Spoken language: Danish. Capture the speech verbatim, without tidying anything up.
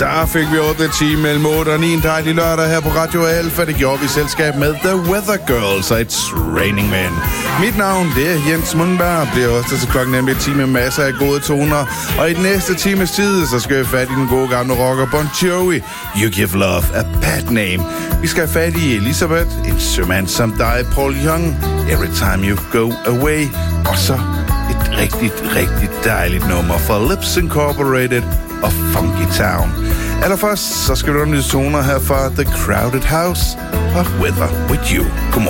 Så fik vi otte time mellem otte og ni en dejlig lørdag her på Radio Alfa. Det gjorde vi i selskab med The Weather Girls og It's Raining Men. Mit navn, det er Jens Mundberg. Det er også til klokken nemlig et time med masser af gode toner. Og i den næste times tid, så skal vi fat i den gode gamle rocker Bon Jovi. You Give Love a Bad Name. Vi skal have fat i Elizabeth, en sømand som dig, Paul Young. Every Time You Go Away. Og så et rigtig, rigtig dejligt nummer for Lips Incorporated og Funky Town. Allerførst, så skal du nyde toner her fra The Crowded House og Weather With You. Godmorgen.